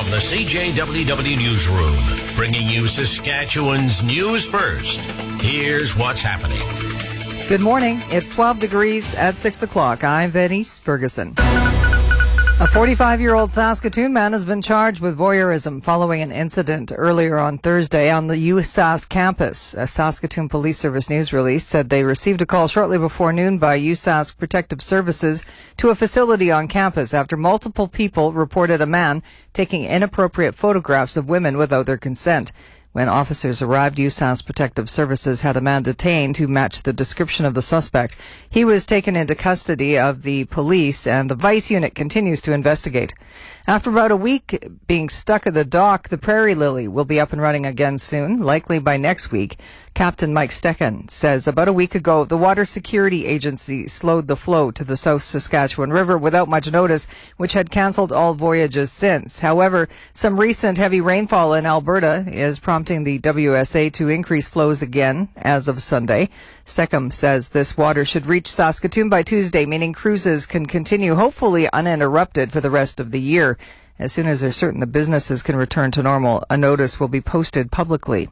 from the CJWW Newsroom, bringing you Saskatchewan's news first. Here's what's happening. Good morning. It's 12 degrees at 6 o'clock. I'm Venice Ferguson. A 45-year-old Saskatoon man has been charged with voyeurism following an incident earlier on Thursday on the USask campus. A Saskatoon Police Service news release said they received a call shortly before noon by USask Protective Services to a facility on campus after multiple people reported a man taking inappropriate photographs of women without their consent. When officers arrived, USask Protective Services had a man detained who matched the description of the suspect. He was taken into custody of the police, and the Vice Unit continues to investigate. After about a week being stuck at the dock, the Prairie Lily will be up and running again soon, likely by next week. Captain Mike Stecken says about a week ago, the Water Security Agency slowed the flow to the South Saskatchewan River without much notice, which had cancelled all voyages since. However, some recent heavy rainfall in Alberta is prompting the WSA to increase flows again as of Sunday. Steckham says this water should reach Saskatoon by Tuesday, meaning cruises can continue hopefully uninterrupted for the rest of the year. As soon as they're certain the businesses can return to normal, a notice will be posted publicly.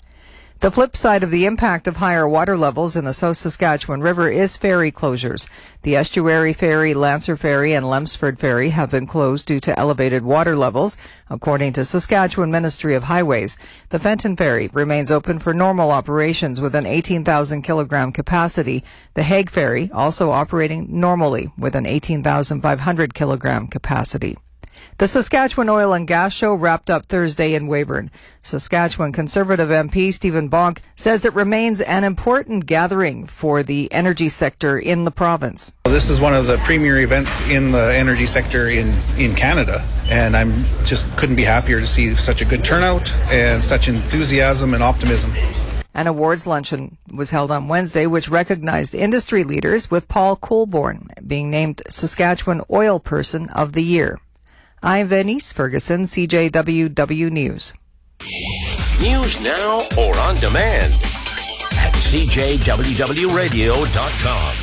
The flip side of the impact of higher water levels in the South Saskatchewan River is ferry closures. The Estuary Ferry, Lancer Ferry, and Lemsford Ferry have been closed due to elevated water levels, according to Saskatchewan Ministry of Highways. The Fenton Ferry remains open for normal operations with an 18,000 kilogram capacity. The Hague Ferry also operating normally with an 18,500 kilogram capacity. The Saskatchewan Oil and Gas Show wrapped up Thursday in Weyburn. Saskatchewan Conservative MP Stephen Bonk says it remains an important gathering for the energy sector in the province. This is one of the premier events in the energy sector in Canada, and I'm just couldn't be happier to see such a good turnout and such enthusiasm and optimism. An awards luncheon was held on Wednesday, which recognized industry leaders, with Paul Colborne being named Saskatchewan Oil Person of the Year. I'm Venice Ferguson, CJWW News. News now or on demand at CJWWRadio.com.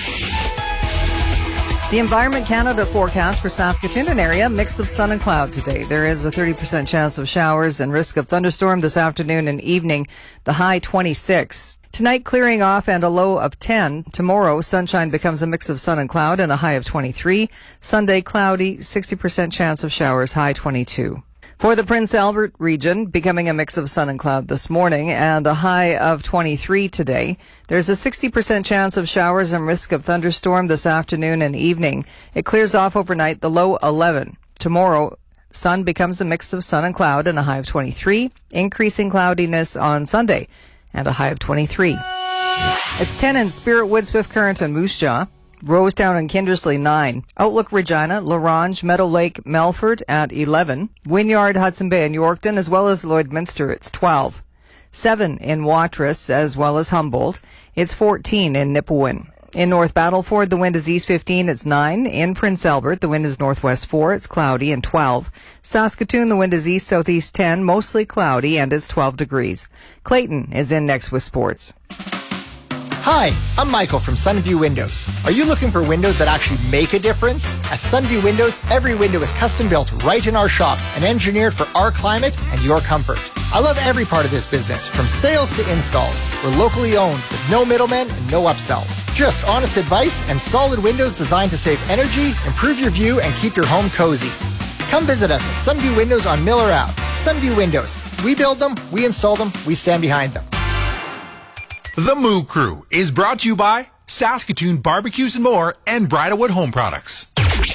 The Environment Canada forecast for Saskatoon and area, mix of sun and cloud today. There is a 30% chance of showers and risk of thunderstorm this afternoon and evening, the high 26. Tonight, clearing off and a low of 10. Tomorrow, sunshine becomes a mix of sun and cloud and a high of 23. Sunday, cloudy, 60% chance of showers, high 22. For the Prince Albert region, becoming a mix of sun and cloud this morning and a high of 23 today. There's a 60% chance of showers and risk of thunderstorm this afternoon and evening. It clears off overnight, the low 11. Tomorrow, sun becomes a mix of sun and cloud and a high of 23. Increasing cloudiness on Sunday and a high of 23. It's 10 in Spirit Wood, Swift Current, and Moose Jaw. Rosetown and Kindersley, 9. Outlook, Regina, Larange, Meadow Lake, Melfort at 11. Wynyard, Hudson Bay, and Yorkton, as well as Lloydminster, it's 12. 7 in Watrous, as well as Humboldt. It's 14 in Nipawin. In North Battleford, the wind is east 15, it's 9. In Prince Albert, the wind is northwest 4, it's cloudy, and 12. Saskatoon, the wind is east-southeast 10, mostly cloudy, and it's 12 degrees. Clayton is in next with sports. Hi, I'm Michael from Sunview Windows. Are you looking for windows that actually make a difference? At Sunview Windows, every window is custom built right in our shop and engineered for our climate and your comfort. I love every part of this business, from sales to installs. We're locally owned with no middlemen and no upsells. Just honest advice and solid windows designed to save energy, improve your view, and keep your home cozy. Come visit us at Sunview Windows on Miller Ave. Sunview Windows. We build them, we install them, we stand behind them. The Moo Crew is brought to you by Saskatoon Barbecues and More and Bridalwood Home Products.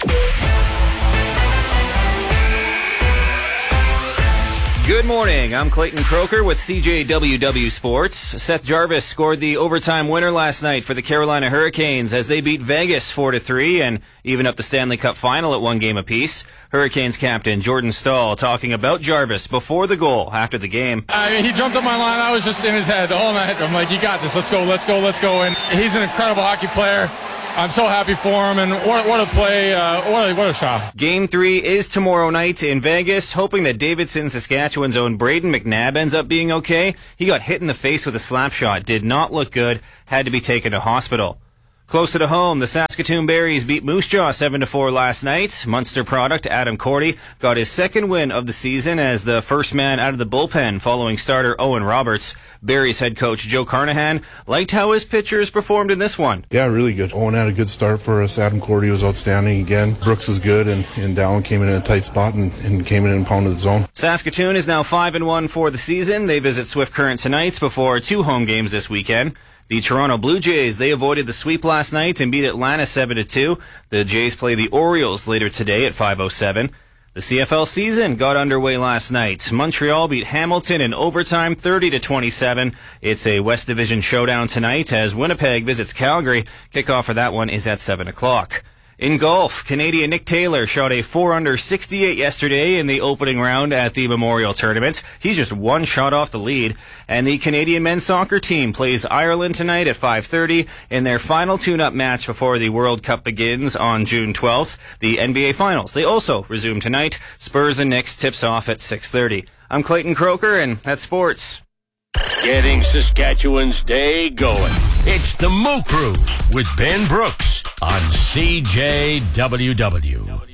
Good morning. I'm Clayton Croker with CJWW Sports. Seth Jarvis scored the overtime winner last night for the Carolina Hurricanes as they beat Vegas 4-3 and even up the Stanley Cup final at one game apiece. Hurricanes captain Jordan Staal talking about Jarvis before the goal after the game. I mean, he jumped up my line. I was just in his head the whole night. I'm like, you got this. Let's go. And he's an incredible hockey player. I'm so happy for him, and what a play, what a shot. Game 3 is tomorrow night in Vegas, hoping that Davidson, Saskatchewan's own Braden McNabb ends up being okay. He got hit in the face with a slap shot, did not look good, had to be taken to hospital. Closer to home, the Saskatoon Berries beat Moose Jaw 7-4 last night. Munster product Adam Cordy got his second win of the season as the first man out of the bullpen following starter Owen Roberts. Berries head coach Joe Carnahan liked how his pitchers performed in this one. Yeah, really good. Owen had a good start for us. Adam Cordy was outstanding again. Brooks was good, and Dallin came in a tight spot and came in and pounded the zone. Saskatoon is now 5-1 for the season. They visit Swift Current tonight before 2 home games this weekend. The Toronto Blue Jays, they avoided the sweep last night and beat Atlanta 7-2. The Jays play the Orioles later today at 5:07. The CFL season got underway last night. Montreal beat Hamilton in overtime 30-27. It's a West Division showdown tonight as Winnipeg visits Calgary. Kickoff for that one is at 7 o'clock. In golf, Canadian Nick Taylor shot a 4-under 68 yesterday in the opening round at the Memorial Tournament. He's just one shot off the lead. And the Canadian men's soccer team plays Ireland tonight at 5:30 in their final tune-up match before the World Cup begins on June 12th. The NBA Finals, they also resume tonight. Spurs and Knicks tips off at 6:30. I'm Clayton Croker, and that's sports. Getting Saskatchewan's day going. It's the Moo Crew with Ben Brooks on CJWW.